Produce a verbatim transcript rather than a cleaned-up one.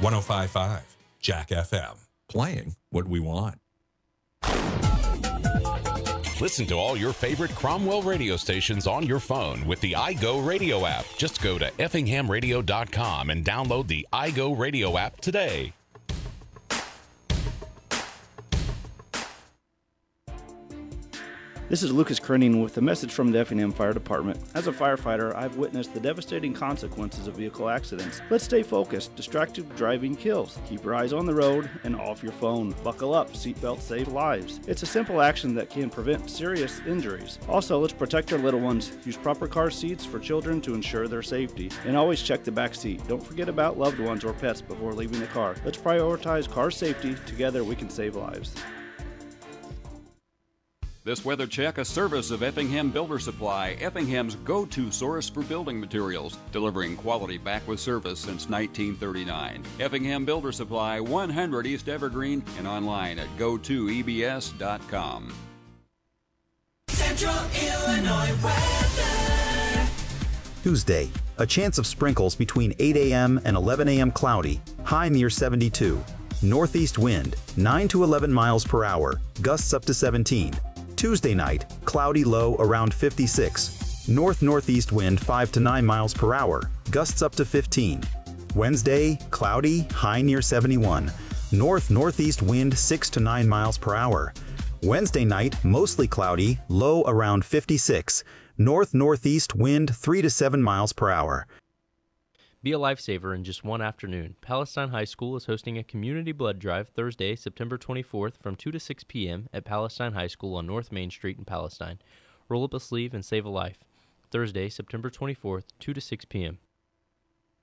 one oh five point five Jack F M. Playing what we want. Listen to all your favorite Cromwell radio stations on your phone with the iGo Radio app. Just go to effingham radio dot com and download the iGo Radio app today. This is Lucas Kerning with a message from the Effingham Fire Department. As a firefighter, I've witnessed the devastating consequences of vehicle accidents. Let's stay focused. Distracted driving kills. Keep your eyes on the road and off your phone. Buckle up. Seatbelts save lives. It's a simple action that can prevent serious injuries. Also, let's protect our little ones. Use proper car seats for children to ensure their safety. And always check the back seat. Don't forget about loved ones or pets before leaving the car. Let's prioritize car safety. Together, we can save lives. This weather check, a service of Effingham Builder Supply, Effingham's go-to source for building materials, delivering quality back with service since nineteen thirty-nine. Effingham Builder Supply, one hundred East Evergreen, and online at go to e b s dot com. Central Illinois weather. Tuesday, a chance of sprinkles between eight a.m. and eleven a.m. cloudy, high near seventy-two. Northeast wind, nine to eleven miles per hour, gusts up to seventeen. Tuesday night, cloudy low around fifty-six. North-northeast wind five to nine miles per hour, gusts up to fifteen. Wednesday, cloudy, high near seventy-one. North-northeast wind six to nine miles per hour. Wednesday night, mostly cloudy, low around fifty-six. North-northeast wind three to seven miles per hour. Be a lifesaver in just one afternoon. Palestine High School is hosting a community blood drive Thursday, September twenty-fourth from two to six p.m. at Palestine High School on North Main Street in Palestine. Roll up a sleeve and save a life. Thursday, September twenty-fourth, two to six p.m.